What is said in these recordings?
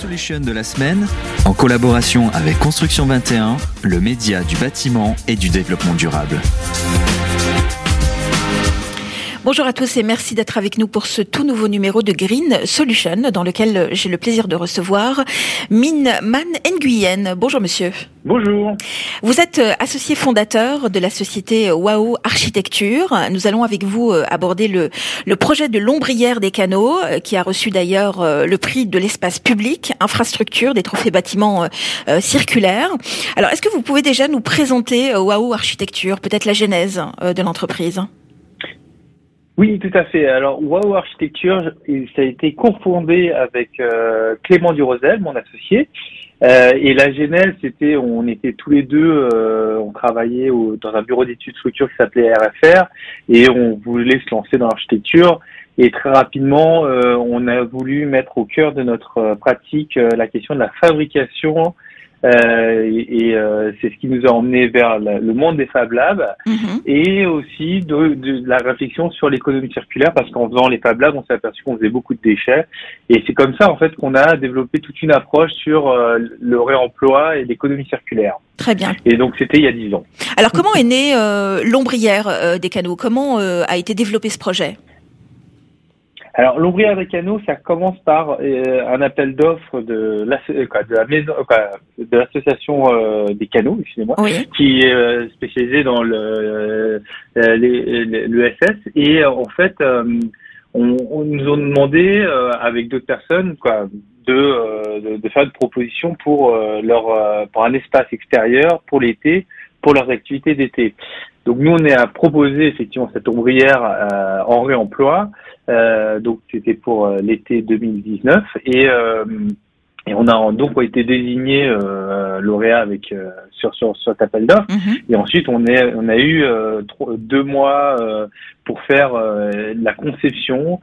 Solution de la semaine, en collaboration avec Construction 21, le média du bâtiment et du développement durable. Bonjour à tous et merci d'être avec nous pour ce tout nouveau numéro de Green Solution dans lequel j'ai le plaisir de recevoir Minh Man Nguyen. Bonjour monsieur. Bonjour. Vous êtes associé fondateur de la société Waouh Architecture. Nous allons avec vous aborder le projet de l'ombrière des canaux qui a reçu d'ailleurs le prix de l'espace public, infrastructure des trophées bâtiments circulaires. Alors est-ce que vous pouvez déjà nous présenter Waouh Architecture, peut-être la genèse de l'entreprise ? Oui, tout à fait. Alors, Waouh Architecture, ça a été cofondé avec Clément Durosel, mon associé. Et la genèse, c'était, on était tous les deux, on travaillait dans un bureau d'études structure qui s'appelait RFR, et on voulait se lancer dans l'architecture. Et très rapidement, on a voulu mettre au cœur de notre pratique la question de la fabrication. C'est ce qui nous a emmené vers le monde des Fab Labs et aussi de la réflexion sur l'économie circulaire, parce qu'en faisant les Fab Labs, on s'est aperçu qu'on faisait beaucoup de déchets, et c'est comme ça en fait qu'on a développé toute une approche sur le réemploi et l'économie circulaire. Très bien. Et donc c'était il y a 10 ans. Alors comment est née l'ombrière des canaux ? Comment a été développé ce projet ? Alors, l'ombrière des canaux, ça commence par un appel d'offres de l'association des canaux, excusez-moi, oui, qui est spécialisée dans le SS. Et en fait, on nous a demandé avec d'autres personnes, de faire une proposition pour pour un espace extérieur pour l'été, pour leurs activités d'été. Donc nous, on a proposé effectivement cette ombrière en réemploi. Donc c'était pour l'été 2019 et on a donc été désigné lauréat avec sur cet appel d'offres. Et ensuite on a eu 2 mois pour faire la conception,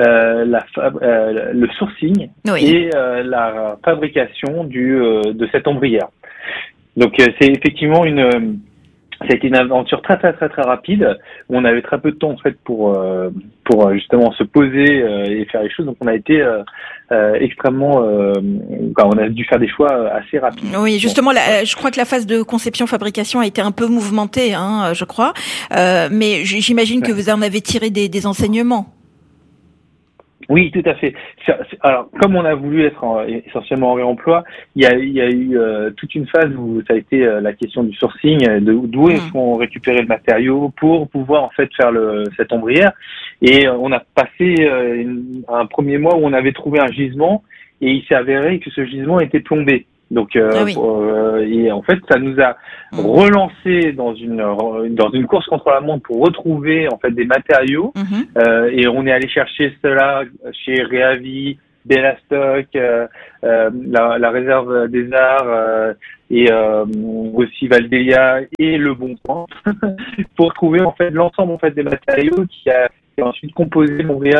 le sourcing, oui, et la fabrication de cette ombrière. Donc c'est effectivement ça a été une aventure très rapide, où on avait très peu de temps en fait pour justement se poser et faire les choses. Donc on a été extrêmement, on a dû faire des choix assez rapides. Oui, justement, je crois que la phase de conception-fabrication a été un peu mouvementée, je crois. Mais j'imagine que vous en avez tiré des enseignements. Oui, tout à fait. Alors, comme on a voulu être essentiellement en réemploi, il y a eu toute une phase où ça a été la question du sourcing, d'où est-ce qu'on récupérait le matériau pour pouvoir en fait faire cette ombrière. Et on a passé un premier mois où on avait trouvé un gisement, et il s'est avéré que ce gisement était plombé. Donc, et en fait, ça nous a relancé dans une course contre la montre pour retrouver en fait des matériaux. Et on est allé chercher cela chez Réavi, Bellastock, la Réserve des Arts et aussi Valdelia et Le Bon Coin pour trouver en fait l'ensemble en fait des matériaux qui a ensuite composé l'ombrière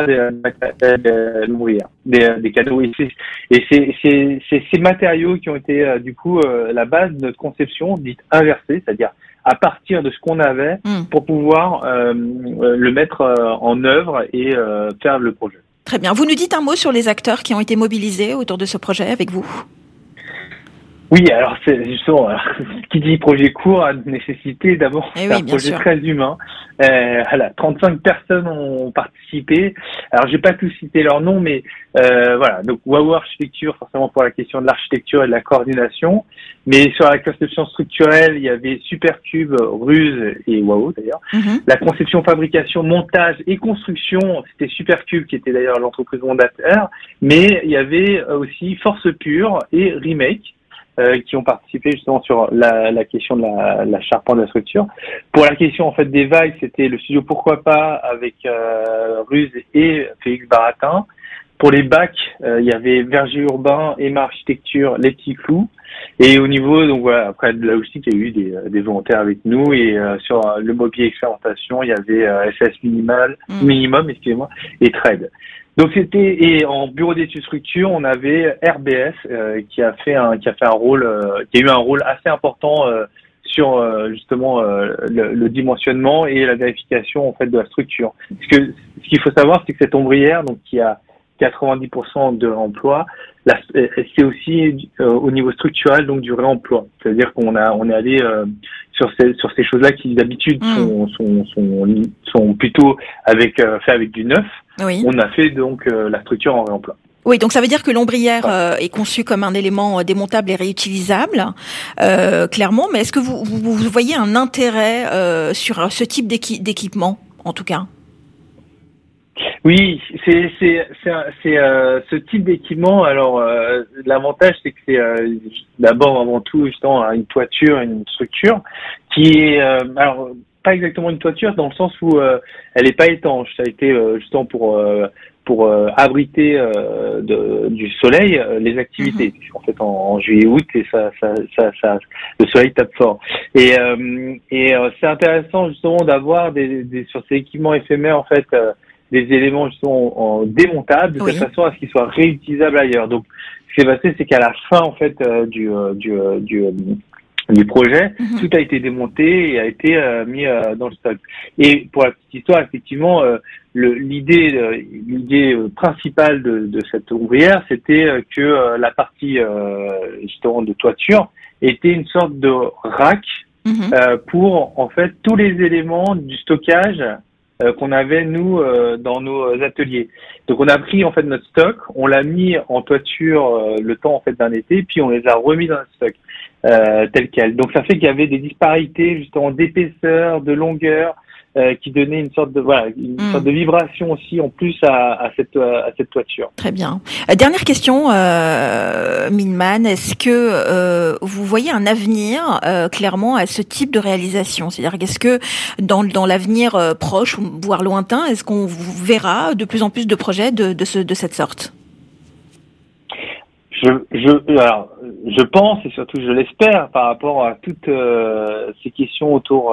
des canaux. Et c'est ces matériaux qui ont été du coup la base de notre conception dite inversée, c'est-à-dire à partir de ce qu'on avait pour pouvoir le mettre en œuvre et faire le projet. Très bien. Vous nous dites un mot sur les acteurs qui ont été mobilisés autour de ce projet avec vous ? Oui, alors c'est justement, qui dit projet court a nécessité d'abord un projet très humain. 35 personnes ont participé. Alors, je vais pas tous citer leurs noms, mais voilà. Donc, Waouh Architecture, forcément pour la question de l'architecture et de la coordination. Mais sur la conception structurelle, il y avait Supercube, Ruse et Waouh d'ailleurs. La conception, fabrication, montage et construction, c'était Supercube qui était d'ailleurs l'entreprise fondateur. Mais il y avait aussi Force Pure et Remake, qui ont participé justement sur la question de la charpente de la structure. Pour la question en fait des vagues, c'était le studio Pourquoi pas avec Ruse et Félix Baratin. Pour les bacs, il y avait Verger Urbain, Emma Architecture, Les Petits Clous. Et au niveau, donc voilà, après de la logistique, il y a eu des volontaires avec nous. Et sur le mobilier expérimentation, il y avait SS Minimum, excusez-moi, et Trade. Donc et en bureau d'études structure, on avait RBS qui a eu un rôle assez important sur justement le dimensionnement et la vérification en fait de la structure. Parce que ce qu'il faut savoir, c'est que cette ombrière, donc qui a 90% de réemploi, c'est aussi au niveau structurel, donc du réemploi. C'est-à-dire qu'on est allé sur ces choses-là qui d'habitude sont plutôt fait avec du neuf. Oui. On a fait donc la structure en réemploi. Oui, donc ça veut dire que l'ombrière est conçue comme un élément démontable et réutilisable, clairement. Mais est-ce que vous voyez un intérêt sur ce type d'équipement, en tout cas? Oui, c'est ce type d'équipement. Alors l'avantage, c'est que c'est d'abord avant tout justement une toiture, une structure qui est alors pas exactement une toiture dans le sens où elle est pas étanche. Ça a été justement pour abriter du soleil les activités. En fait, en juillet-août, et ça, le soleil tape fort. Et c'est intéressant justement d'avoir sur ces équipements éphémères en fait des éléments justement démontables de telle façon à ce qu'ils soient réutilisables ailleurs. Donc, ce qui s'est passé, c'est qu'à la fin en fait du projet, tout a été démonté et a été mis dans le stock. Et pour la petite histoire, effectivement, l'idée principale de cette ombrière, c'était que la partie justement de toiture était une sorte de rack pour en fait tous les éléments du stockage qu'on avait nous dans nos ateliers. Donc on a pris en fait notre stock, on l'a mis en toiture le temps en fait d'un été, puis on les a remis dans le stock tel quel. Donc ça fait qu'il y avait des disparités justement d'épaisseur, de longueur, qui donnaient une sorte de sorte de vibration aussi en plus à cette toiture. Très bien. Dernière question, Minman, est-ce que vous voyez un avenir clairement à ce type de réalisation? C'est-à-dire qu'est-ce que dans l'avenir proche, voire lointain, est-ce qu'on verra de plus en plus de projets de cette sorte? Je pense et surtout je l'espère par rapport à toutes ces questions autour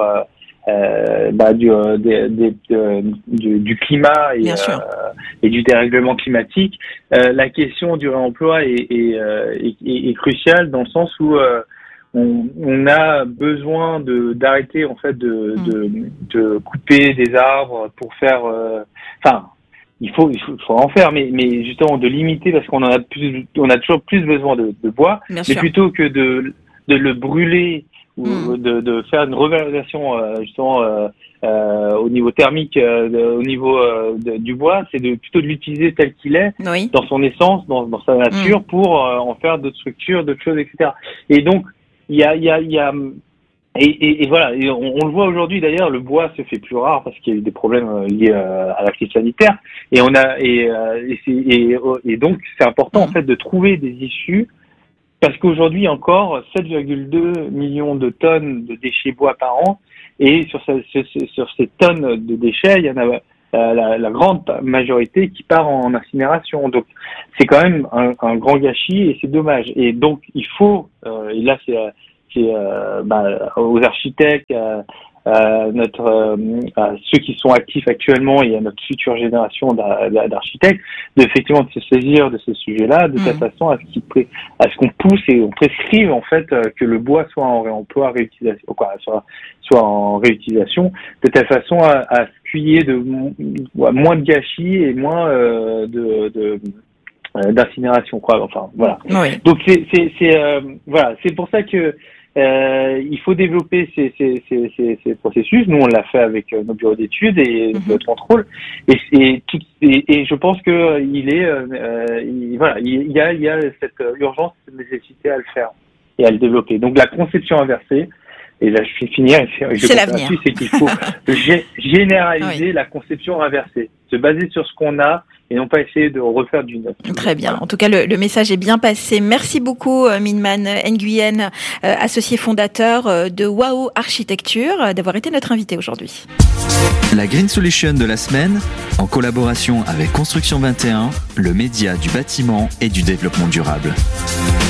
du climat et du dérèglement climatique. La question du réemploi est cruciale dans le sens où on a besoin d'arrêter en fait de couper des arbres pour faire il faut en faire, mais justement de limiter parce qu'on a toujours plus besoin de bois, mais plutôt que de le brûler ou de faire une revalorisation justement au niveau thermique, au niveau du bois, c'est plutôt de l'utiliser tel qu'il est, dans son essence, dans sa nature, pour en faire d'autres structures, d'autres choses, etc. Et donc il y a et voilà, et on le voit aujourd'hui d'ailleurs, le bois se fait plus rare parce qu'il y a eu des problèmes liés à la crise sanitaire, et donc c'est important en fait de trouver des issues, parce qu'aujourd'hui encore 7,2 millions de tonnes de déchets bois par an, et sur ces tonnes de déchets, il y en a la grande majorité qui part en incinération. Donc c'est quand même un grand gâchis et c'est dommage. Et donc il faut, et là c'est aux architectes, ceux qui sont actifs actuellement et à notre future génération d'architectes, effectivement de se saisir de ce sujet-là de telle façon à ce qu'on pousse et on prescrive en fait que le bois soit en réemploi, soit en réutilisation, de telle façon à ce qu'il y ait moins de gâchis et moins d'incinération, quoi. Enfin voilà. Oui. Donc c'est pour ça que il faut développer ces processus. Nous, on l'a fait avec nos bureaux d'études et notre contrôle. Et je pense que il y a cette urgence, cette nécessité à le faire et à le développer. Donc, la conception inversée. Et là, je vais finir. C'est l'avenir. C'est qu'il faut généraliser la conception inversée, se baser sur ce qu'on a et non pas essayer de refaire du neuf. Très bien. En tout cas, le message est bien passé. Merci beaucoup, Minman Nguyen, associé fondateur de Waouh Architecture, d'avoir été notre invité aujourd'hui. La Green Solution de la semaine, en collaboration avec Construction 21, le média du bâtiment et du développement durable.